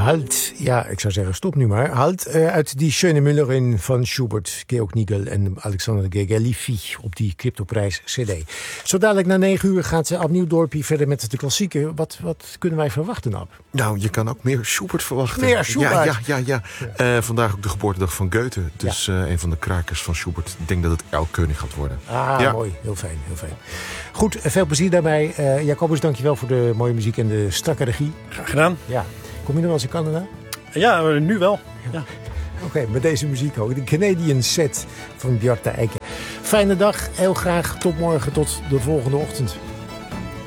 Halt, ja, ik zou zeggen stop nu maar. Halt, uit die Schöne Müllerin van Schubert, Georg Nigel en Alexander Gergely op die Cryptoprijs CD. Zo dadelijk na 9 uur gaat ze opnieuw Dorpie verder met de klassieken. Wat kunnen wij verwachten, Ab? Nou, je kan ook meer Schubert verwachten. Meer Schubert? Ja. Vandaag ook de geboortedag van Goethe. Dus een van de krakers van Schubert. Ik denk dat het Erlkönig gaat worden. Mooi. Heel fijn. Goed, veel plezier daarbij. Jacobus, dankjewel voor de mooie muziek en de strakke regie. Graag gedaan. Ja. Kom je nog wel eens in Canada? Ja, nu wel. Ja. Oké, met deze muziek ook. De Canadian Set van Bjarte Eiken. Fijne dag, heel graag. Tot morgen, tot de volgende ochtend.